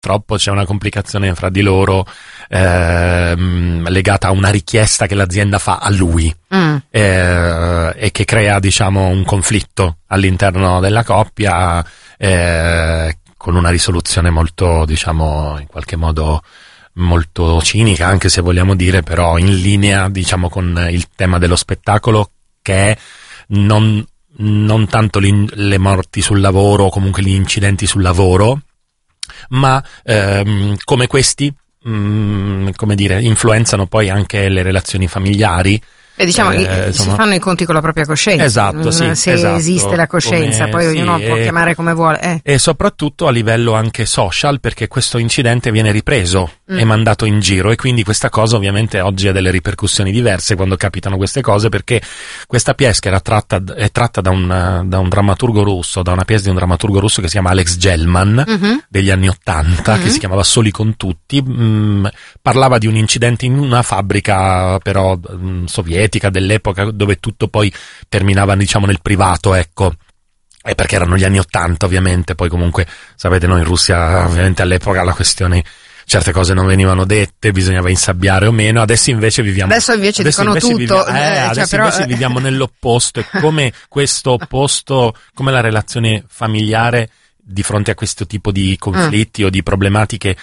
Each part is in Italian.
purtroppo c'è una complicazione fra di loro legata a una richiesta che l'azienda fa a lui e che crea, diciamo, un conflitto all'interno della coppia con una risoluzione molto, diciamo, in qualche modo molto cinica, anche se vogliamo dire, però in linea, diciamo, con il tema dello spettacolo, che è non tanto le morti sul lavoro o comunque gli incidenti sul lavoro, ma come questi, come dire, influenzano poi anche le relazioni familiari. Diciamo si fanno i conti con la propria coscienza. Esatto, sì, se esatto. Esiste la coscienza, poi ognuno può chiamare come vuole. E soprattutto a livello anche social, perché questo incidente viene ripreso e mandato in giro, e quindi questa cosa ovviamente oggi ha delle ripercussioni diverse quando capitano queste cose, perché questa pièce che è tratta da un drammaturgo russo, da una pièce di un drammaturgo russo che si chiama Alex Gellman, degli anni '80, che si chiamava Soli con tutti, parlava di un incidente in una fabbrica però sovietica dell'epoca, dove tutto poi terminava, diciamo, nel privato, ecco. E perché erano gli anni '80, ovviamente. Poi comunque, sapete, noi in Russia, ovviamente all'epoca la questione, certe cose non venivano dette, bisognava insabbiare o meno. Adesso invece viviamo. Adesso invece dicono tutto. Invece viviamo nell'opposto, e come questo opposto, come la relazione familiare di fronte a questo tipo di conflitti o di problematiche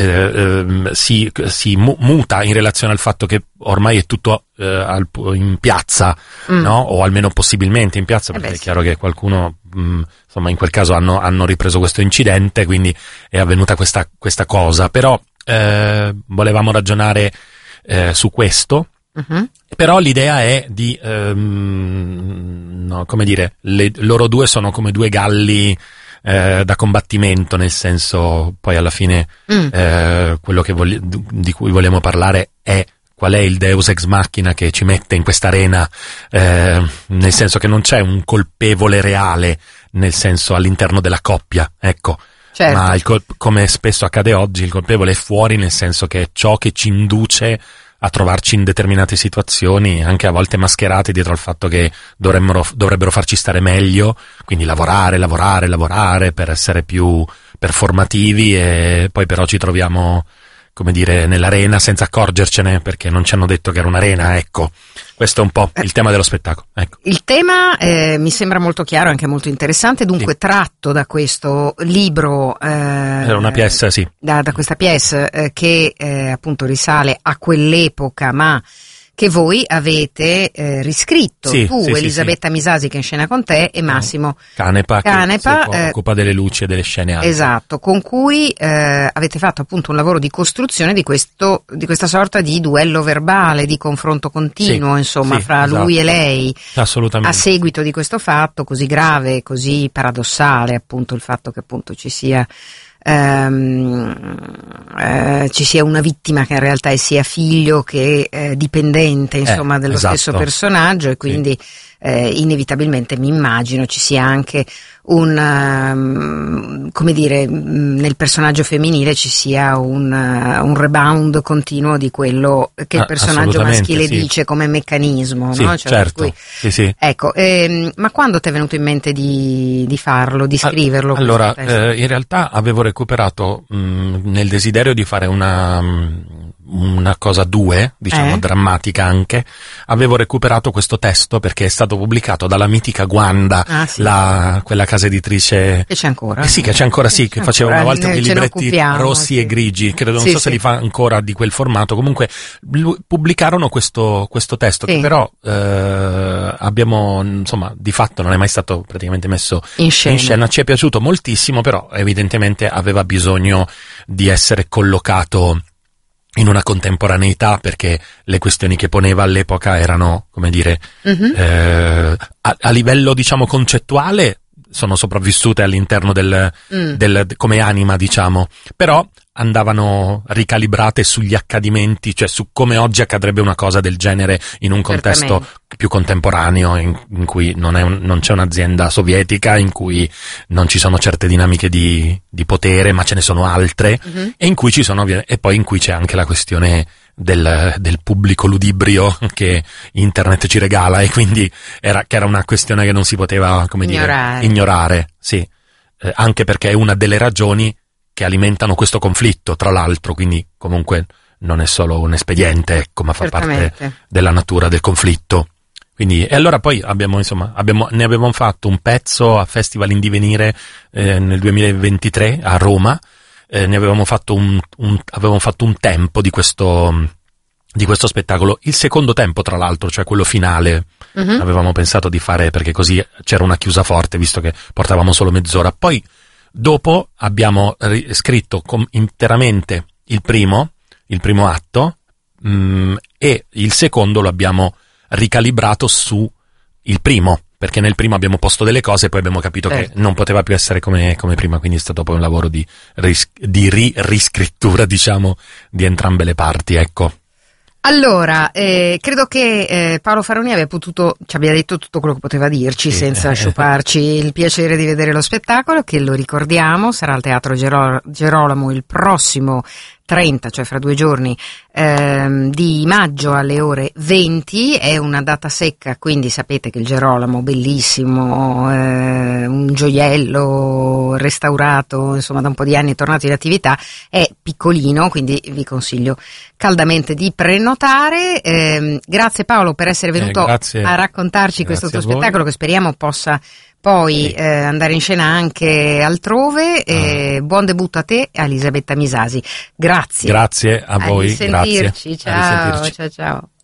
si muta in relazione al fatto che ormai è tutto in piazza, no? O almeno possibilmente in piazza, perché è chiaro che qualcuno, insomma, in quel caso hanno ripreso questo incidente, quindi è avvenuta questa cosa. Però volevamo ragionare su questo. Però l'idea è di no, come dire, loro due sono come due galli da combattimento, nel senso, poi alla fine quello che di cui vogliamo parlare è qual è il Deus ex machina che ci mette in questa arena, nel senso che non c'è un colpevole reale, nel senso, all'interno della coppia, ecco. Certo. Ma come spesso accade oggi, il colpevole è fuori, nel senso che è ciò che ci induce a trovarci in determinate situazioni, anche a volte mascherate dietro al fatto che dovrebbero farci stare meglio, quindi lavorare per essere più performativi, e poi però ci troviamo, come dire, nell'arena senza accorgercene, perché non ci hanno detto che era un'arena, ecco. Questo è un po' il tema dello spettacolo. Ecco. Il tema mi sembra molto chiaro, anche molto interessante, dunque sì, tratto da questo libro. Era una pièce, sì. Da questa pièce che appunto risale a quell'epoca, ma che voi avete riscritto, sì, tu, sì, Elisabetta Misasi, che è in scena con te, e Massimo Canepa che si occupa delle luci e delle scene alte. Esatto, con cui avete fatto appunto un lavoro di costruzione di questa sorta di duello verbale, di confronto continuo, sì, insomma, fra lui e lei. Assolutamente. A seguito di questo fatto così grave, così paradossale, appunto, il fatto che appunto ci sia una vittima che in realtà è sia figlio che dipendente, insomma, dello stesso personaggio, e quindi inevitabilmente mi immagino ci sia anche come dire, nel personaggio femminile ci sia un rebound continuo di quello che il personaggio maschile dice come meccanismo, sì, no? Cioè, certo. cui, sì. Ecco, ma quando ti è venuto in mente di farlo, di scriverlo? Allora, in realtà avevo recuperato nel desiderio di fare una cosa diciamo drammatica anche, avevo recuperato questo testo perché è stato pubblicato dalla mitica Guanda, quella casa editrice che c'è ancora, sì, che c'è ancora, sì, che faceva una volta quei libretti rossi e grigi, credo, non so se li fa ancora di quel formato. Comunque pubblicarono questo testo che però abbiamo, insomma, di fatto non è mai stato praticamente messo in scena. Ci è piaciuto moltissimo, però evidentemente aveva bisogno di essere collocato in una contemporaneità, perché le questioni che poneva all'epoca erano, come dire, a livello, diciamo, concettuale sono sopravvissute all'interno come anima, diciamo, però andavano ricalibrate sugli accadimenti, cioè su come oggi accadrebbe una cosa del genere in un contesto più contemporaneo, in cui non c'è un'azienda sovietica, in cui non ci sono certe dinamiche di potere, ma ce ne sono altre, e in cui e poi in cui c'è anche la questione del pubblico ludibrio che internet ci regala, e quindi che era una questione che non si poteva, come ignorare, sì, anche perché è una delle ragioni che alimentano questo conflitto, tra l'altro, quindi comunque non è solo un espediente, ecco, ma fa parte della natura del conflitto. Quindi, e allora poi ne avevamo fatto un pezzo a Festival in Divenire nel 2023 a Roma, ne avevamo fatto un tempo di questo spettacolo, il secondo tempo tra l'altro, cioè quello finale, avevamo pensato di fare, perché così c'era una chiusa forte, visto che portavamo solo mezz'ora. Poi dopo abbiamo scritto interamente il primo atto, e il secondo lo abbiamo ricalibrato su il primo, perché nel primo abbiamo posto delle cose e poi abbiamo capito che non poteva più essere come prima, quindi è stato poi un lavoro di riscrittura, diciamo, di entrambe le parti, ecco. Allora, credo che Paolo Faroni ci abbia detto tutto quello che poteva dirci, senza sciuparci il piacere di vedere lo spettacolo, che lo ricordiamo, sarà al Teatro Gerolamo il prossimo 30, cioè fra 2 giorni, di maggio alle ore 20. È una data secca, quindi sapete che il Gerolamo, bellissimo, un gioiello restaurato, insomma da un po' di anni è tornato in attività, è piccolino, quindi vi consiglio caldamente di prenotare. Grazie Paolo per essere venuto a raccontarci questo tuo spettacolo, che speriamo possa poi andare in scena anche altrove. Buon debutto a te e a Elisabetta Misasi. Grazie. Grazie a voi. Ciao.